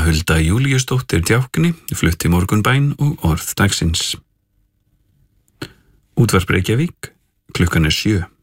Hulda Júlíusdóttir Djákni flutti Morgunbæn og Orð dagsins. Útvarp Reykjavík, klukkan 7.